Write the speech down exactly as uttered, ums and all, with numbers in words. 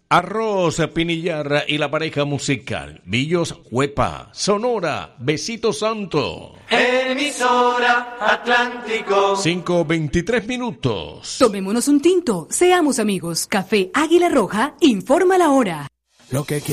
Arroz Pinillar y la pareja musical Villos Huepa, Sonora, Besito Santo. Emisora Atlántico. cinco veintitrés minutos. Tomémonos un tinto, seamos amigos. Café Águila Roja informa la hora. Lo que